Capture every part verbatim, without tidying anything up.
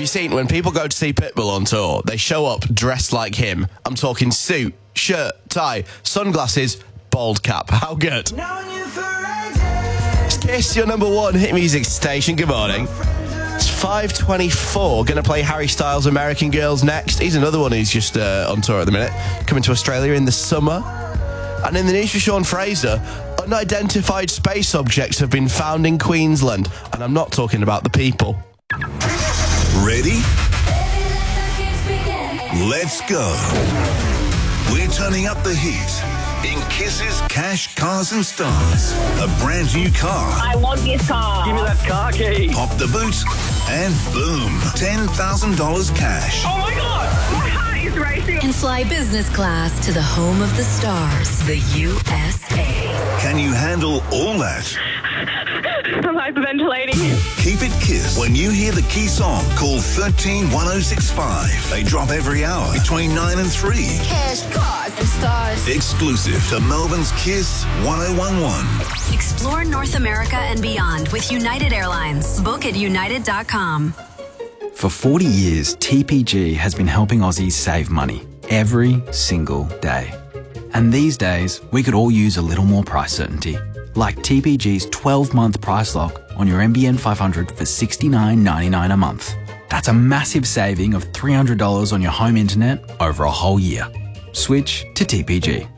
you seen when people go to see Pitbull on tour, they show up dressed like him? I'm talking suit, shirt, tie, sunglasses, bald cap. How good? It's Kiss, your number one hit music station. Good morning. It's five twenty-four. Going to play Harry Styles' American Girls next. He's another one who's just uh, on tour at the minute. Coming to Australia in the summer. And in the news for Sean Fraser, unidentified space objects have been found in Queensland. And I'm not talking about the people. Ready? Let's go. We're turning up the heat in Kiss's Cash, Cars and Stars. A brand new car. I want this car. Give me that car key. Pop the boot and boom, ten thousand dollars cash. Oh my God! My heart is racing. And fly business class to the home of the stars, the U S A. Can you handle all that? I'm hyperventilating. Keep it Kiss. When you hear the key song, call thirteen one oh six five. They drop every hour between nine and three. Cash, cars and stars. Exclusive to Melbourne's Kiss one oh one one. Explore North America and beyond with United Airlines. Book at united dot com. For forty years, T P G has been helping Aussies save money every single day. And these days, we could all use a little more price certainty. Like T P G's twelve-month price lock on your M B N five hundred for sixty-nine ninety-nine a month. That's a massive saving of three hundred dollars on your home internet over a whole year. Switch to T P G.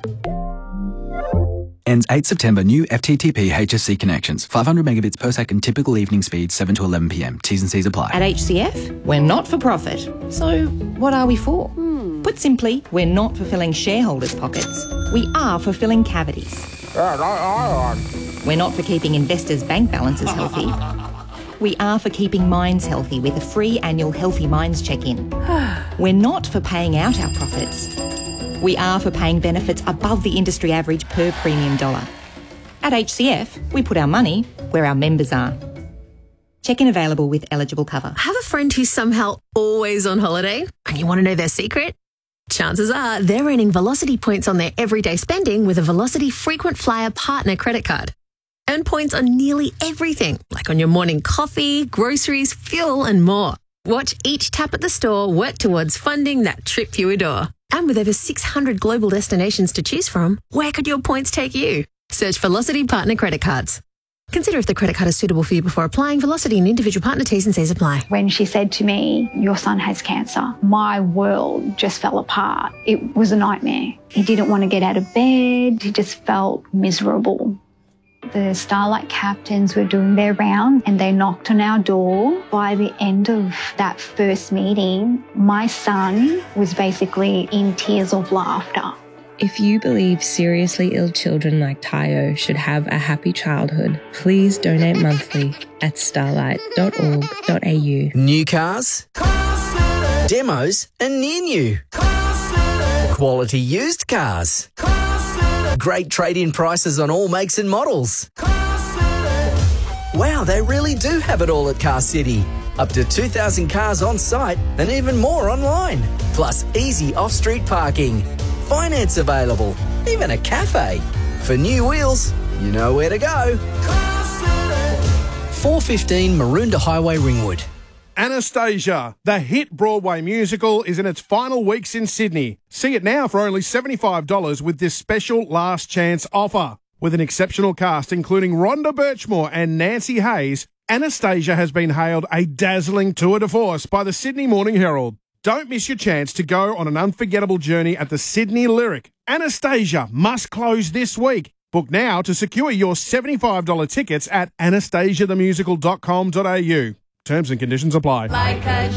Ends eighth September. New F T T P H S C connections. five hundred megabits per second typical evening speed, seven to eleven p m. T's and C's apply. At H C F, we're not for profit. So what are we for? Hmm. Put simply, we're not for filling shareholders' pockets. We are for filling cavities. We're not for keeping investors' bank balances healthy. We are for keeping minds healthy with a free annual Healthy Minds check-in. We're not for paying out our profits. We are for paying benefits above the industry average per premium dollar. At H C F, we put our money where our members are. Check-in available with eligible cover. Have a friend who's somehow always on holiday and you want to know their secret? Chances are they're earning Velocity points on their everyday spending with a Velocity Frequent Flyer Partner credit card. Earn points on nearly everything, like on your morning coffee, groceries, fuel and more. Watch each tap at the store work towards funding that trip you adore. And with over six hundred global destinations to choose from, where could your points take you? Search Velocity Partner Credit Cards. Consider if the credit card is suitable for you before applying. Velocity and individual partner T's and C's apply. When she said to me, your son has cancer, my world just fell apart. It was a nightmare. He didn't want to get out of bed. He just felt miserable. The Starlight captains were doing their round and they knocked on our door. By the end of that first meeting, my son was basically in tears of laughter. If you believe seriously ill children like Tayo should have a happy childhood, please donate monthly at starlight dot org dot a u. New cars, demos and near new, quality used cars, great trade-in prices on all makes and models. Wow, they really do have it all at Car City. Up to two thousand cars on site and even more online. Plus easy off-street parking. Finance available, even a cafe. For new wheels, you know where to go. four fifteen Maroondah Highway, Ringwood. Anastasia, the hit Broadway musical, is in its final weeks in Sydney. See it now for only seventy-five dollars with this special last chance offer. With an exceptional cast including Rhonda Birchmore and Nancy Hayes, Anastasia has been hailed a dazzling tour de force by the Sydney Morning Herald. Don't miss your chance to go on an unforgettable journey at the Sydney Lyric. Anastasia must close this week. Book now to secure your seventy-five dollars tickets at anastasia the musical dot com dot a u. Terms and conditions apply. Like a